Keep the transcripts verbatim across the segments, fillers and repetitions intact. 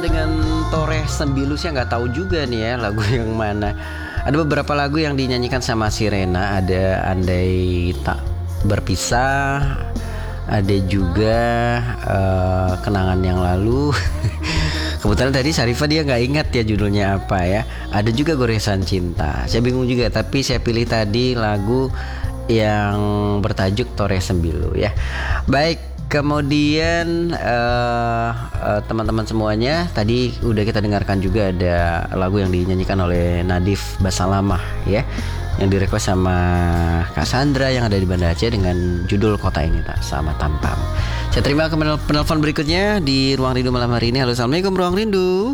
dengan Toreh Sembilu, saya nggak tahu juga nih ya lagu yang mana. Ada beberapa lagu yang dinyanyikan sama Sirena. Ada Andai Tak Berpisah, ada juga uh, Kenangan Yang Lalu. Kebetulan tadi Syarifah dia nggak ingat ya judulnya apa ya. Ada juga Goresan Cinta. Saya bingung juga, tapi saya pilih tadi lagu yang bertajuk Toreh Sembilu ya. Baik. Kemudian uh, uh, teman-teman semuanya, tadi udah kita dengarkan juga ada lagu yang dinyanyikan oleh Nadif Basalamah ya, yang direquest sama Kak Sandra yang ada di Banda Aceh dengan judul Kota Ini Tak Sama Tampam. Saya terima ke penelpon berikutnya di Ruang Rindu malam hari ini. Halo, assalamualaikum Ruang Rindu.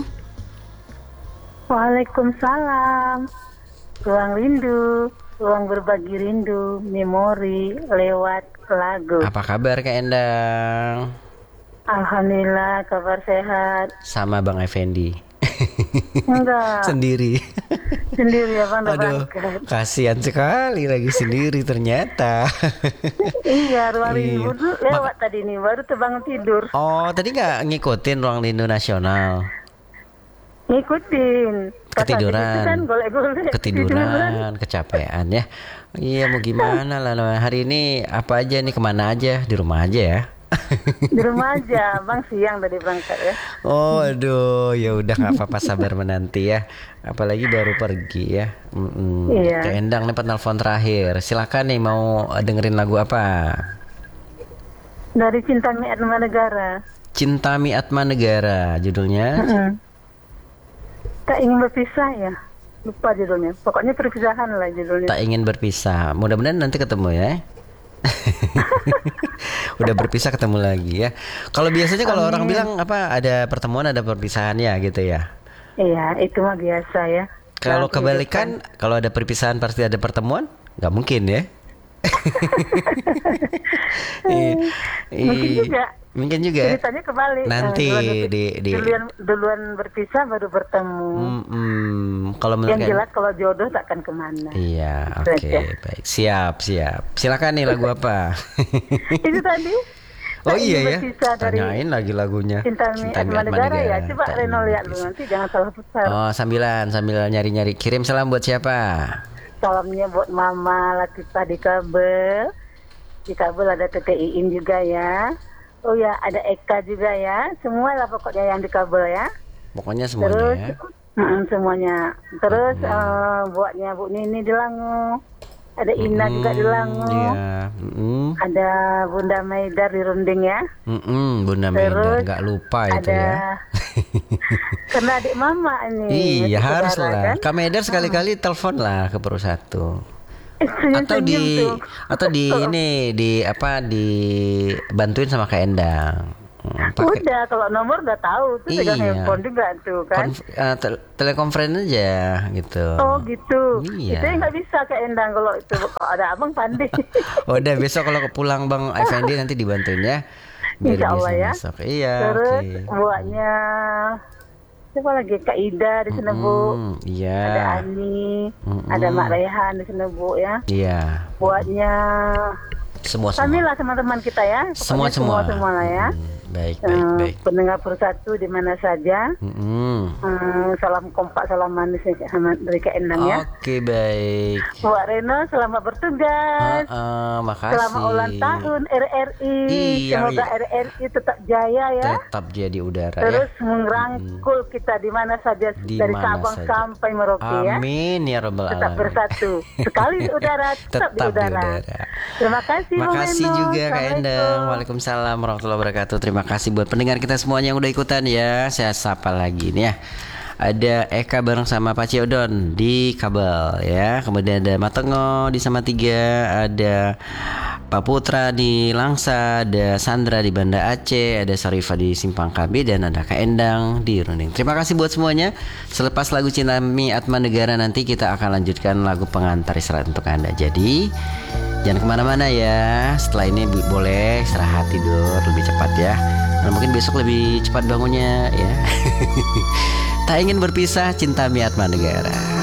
Waalaikumsalam. Ruang Rindu, ruang berbagi rindu, memori lewat lagu. Apa kabar Kak Endang? Alhamdulillah, kabar sehat. Sama Bang Effendi. Enggak. Sendiri. Sendiri ya Bang. Aduh, kasihan sekali lagi sendiri ternyata. Iya, ruang rindu Iya. lewat Mak- tadi nih, baru terbangun tidur. Oh, tadi nggak ngikutin Ruang Rindu Nasional? Ngikutin. Pas Ketiduran. habis itu kan golek-golek. Ketiduran, kecapean ya. Iya, mau gimana lah. Hari ini apa aja nih, kemana aja? Di rumah aja ya. Di rumah aja, Bang siang tadi berangkat ya. Oh, aduh, ya udah nggak apa-apa, sabar menanti ya. Apalagi baru pergi ya. Mm-mm. Iya. Kayak Endang nih penelpon terakhir. Silakan nih, mau dengerin lagu apa? Dari Cinta Mi Atma Negara. Cinta Mi Atma Negara judulnya. Mm-mm. Tak ingin berpisah ya. Lupa judulnya. Pokoknya perpisahan lah judulnya. Tak ingin berpisah. Mudah-mudahan nanti ketemu ya. Udah berpisah ketemu lagi ya. Kalau biasanya kalau orang bilang apa, ada pertemuan ada perpisahan ya gitu ya. Iya, itu mah biasa ya. Kalau Dalam kebalikan, kalau ada perpisahan pasti ada pertemuan, nggak mungkin ya. I- Mungkin i- juga. Mungkin juga. ya? Ceritanya kebalik. Nanti Nah, duluan di di. duluan, duluan berpisah baru bertemu. Mm-mm. Kalau menurut Yang kalian- jelas kalau jodoh takkan kemana. Iya, Itu oke, aja. baik, siap, siap. Silakan nih lagu apa? Itu tadi. Oh Tak iya ingin ya, berpisah dari tanyain lagi lagunya. Cinta Mi Atma Negara ya. Coba Tak Reno ingin lihat lu berpisah. nanti jangan salah besar. Oh, sambilan sambil nyari-nyari. Kirim salam buat siapa? Salamnya buat Mama Latifah di Kabel. Di Kabel ada Tete Iin juga ya. Oh ya, ada Eka juga ya. Semua lah pokoknya yang di Kabel ya. Pokoknya semuanya Terus ya. mm, semuanya. Terus Hmm. eh, buatnya Bu Nini di Langu. Ada Ina Mm-mm, juga di Langu. Iya. Mm-mm. Ada Bunda Maidar di Runding ya. Mm-mm, Bunda Terus Medan nggak lupa itu ada ya. karena adik Mama ini. Iya, masih harus saudara, lah. kan? Kak Medar sekali-kali telepon lah ke Peru Satu. Eh, Atau di senyum-senyum tuh. atau di ini di apa dibantuin sama Kak Endang. Hmm, pakai Udah, kalau nomor udah tahu tuh pegang Iya. handphone juga tuh kan. konf- eh, tel- telekonferen aja gitu. Oh gitu. Iya. Itu yang nggak bisa ke Endang kalau itu kalau ada abang pandai. Udah besok kalau pulang Bang Effendi nanti dibantuin ya. Biar Insya Allah bisa ya. masuk. Iya, Terus oke. buatnya siapa lagi, Kak Ida di sana Bu. Hmm, iya. Ada Ani, Mm-mm. ada Mak Rehan di sana Bu ya. Iya. Buatnya Semua kami semua. lah teman-teman kita ya. Semua Pokoknya semua. semua lah ya. Hmm, baik, Eh, baik, baik. pendengar Persatu di mana saja. Mm-mm. Eh, salam kompak, salam manis sama dari Kak Endang ya. Oke, baik. Buat Reno selamat bertugas. Heeh, makasih. Selamat ulang tahun R R I. Iya, Semoga iya. R R I tetap jaya ya. Tetap jadi udara Terus ya. merangkul kita di mana saja Di dari mana Sabang saja. sampai Merauke ya. Amin ya rabbal Tetap alamin. bersatu. Sekali di udara, tetap, Tetap di udara. Terima kasih Bung Makasih Reno. juga Kak Endang. Assalamualaikum. Waalaikumsalam warahmatullahi wabarakatuh. Terima kasih buat pendengar kita semuanya yang udah ikutan ya. Saya sapa lagi nih ya. Ada Eka bareng sama Pak Ciodon di Kabel ya. Kemudian ada Matengo di Salatiga, ada Pak Putra di Langsa, ada Sandra di Banda Aceh, ada Sarifah di Simpang K B, dan ada Kak Endang di Runding. Terima kasih buat semuanya. Selepas lagu Cinta Mi Atma Negara nanti kita akan lanjutkan lagu pengantar istirahat untuk Anda. Jadi jangan kemana-mana ya. Setelah ini bi- boleh istirahat tidur lebih cepat ya. Nah, mungkin besok lebih cepat bangunnya ya. Tak ingin berpisah, Cinta Mi Atma Negara.